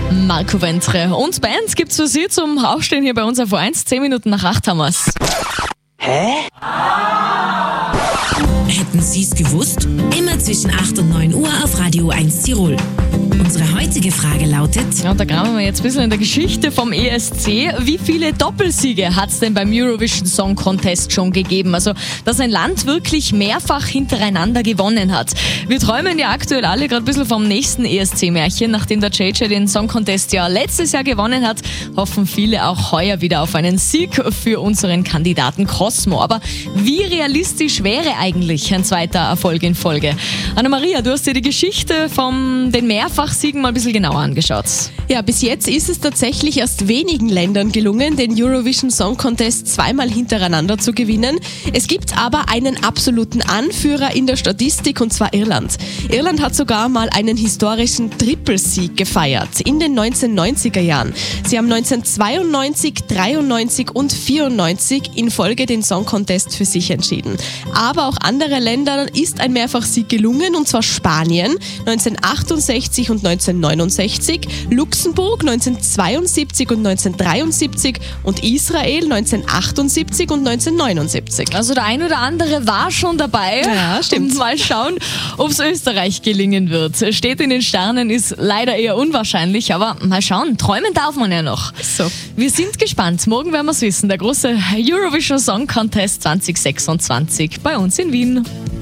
Marco Ventre. Und Bands gibt's für Sie zum Aufstehen hier bei uns auf O1. 10 Minuten nach 8 haben wir's. Hä? Hätten Sie es gewusst? Immer zwischen 8 und 9 Uhr auf Radio 1 Tirol. Unsere heutige Frage lautet: Ja, und da graben wir jetzt ein bisschen in der Geschichte vom ESC. Wie viele Doppelsiege hat es denn beim Eurovision Song Contest schon gegeben? Also, dass ein Land wirklich mehrfach hintereinander gewonnen hat. Wir träumen ja aktuell alle gerade ein bisschen vom nächsten ESC-Märchen. Nachdem der JJ den Song Contest ja letztes Jahr gewonnen hat, hoffen viele auch heuer wieder auf einen Sieg für unseren Kandidaten Cosmo. Aber wie realistisch wäre eigentlich ein zweiter Erfolg in Folge? Anna-Maria, du hast dir die Geschichte von den Mehrfachsiegen mal ein bisschen genauer angeschaut. Ja, bis jetzt ist es tatsächlich erst wenigen Ländern gelungen, den Eurovision Song Contest zweimal hintereinander zu gewinnen. Es gibt aber einen absoluten Anführer in der Statistik, und zwar Irland. Irland hat sogar mal einen historischen Trippelsieg gefeiert in den 1990er Jahren. Sie haben 1992, 93 und 94 in Folge den Song Contest für sich entschieden. Aber auch anderen Ländern ist ein Mehrfachsieg gelungen, und zwar Spanien 1968 und 1969, Luxemburg 1972 und 1973 und Israel 1978 und 1979. Also der ein oder andere war schon dabei. Ja, stimmt. Und mal schauen, ob es Österreich gelingen wird. Steht in den Sternen, ist leider eher unwahrscheinlich, aber mal schauen, träumen darf man ja noch. So. Wir sind gespannt. Morgen werden wir es wissen. Der große Eurovision Song Contest 2026 bei uns in Wien.